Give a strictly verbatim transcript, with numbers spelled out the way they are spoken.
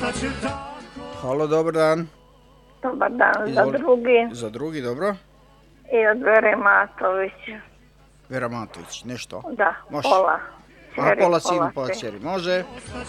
Halo, dobar dan. Dobar dan. Izvoli. Za drugi Za drugi, dobro. i od Vere Matović. Vera Matović, nešto. Da, Može. pola. A Čeri, pola sinu, pola čeri. čeri. Može.